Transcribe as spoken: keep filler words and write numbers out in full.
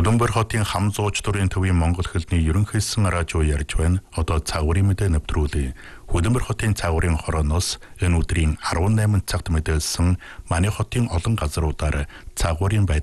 Хөдөнбөр хотын хам зууч дурын төвийн Монгол хэлний ерөнхийсэн радио ярьж байна. Одоо цагуурын мэдээ нэвтрүүлье. Хөдөнбөр хотын цагуурын хорооноос энэ өдрийн арван найман цагт мэдээлсэн манай хотын олон газруудаар цагуурын